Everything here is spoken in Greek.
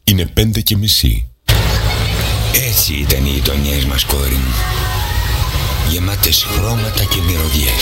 Είναι 5:30. Έτσι ήταν οι γειτονιές μας, κόρη μου. Γεμάτες χρώματα και μυρωδιές.